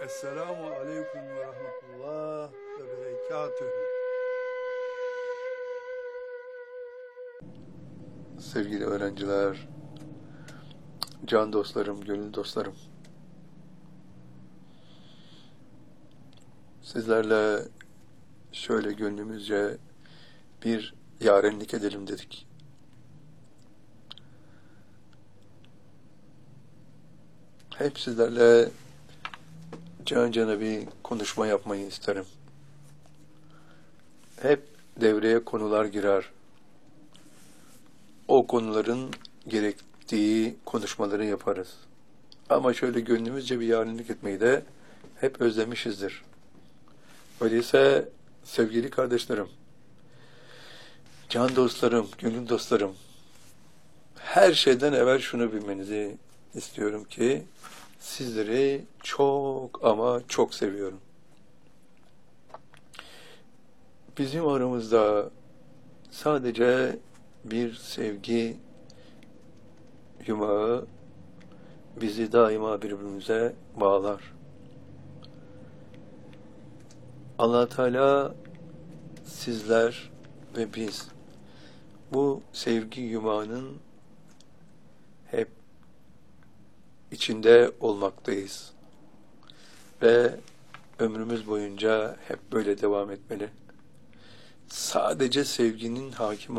Esselamu Aleyküm ve Rahmetullah ve Berekatühü. Sevgili öğrenciler, can dostlarım, gönül dostlarım. Sizlerle şöyle gönlümüzce bir yarenlik edelim dedik. Hep sizlerle can cana bir konuşma yapmayı isterim. Hep devreye konular girer. O konuların gerektiği konuşmaları yaparız. Ama şöyle gönlümüzce bir yarenlik etmeyi de hep özlemişizdir. Öyleyse sevgili kardeşlerim, can dostlarım, gönül dostlarım, her şeyden evvel şunu bilmenizi istiyorum ki sizleri çok ama çok seviyorum. Bizim aramızda sadece bir sevgi yumağı bizi daima birbirimize bağlar. Allah Teala sizler ve biz bu sevgi yumağının hep içinde olmaktayız. Ve ömrümüz boyunca hep böyle devam etmeli. Sadece sevginin hakim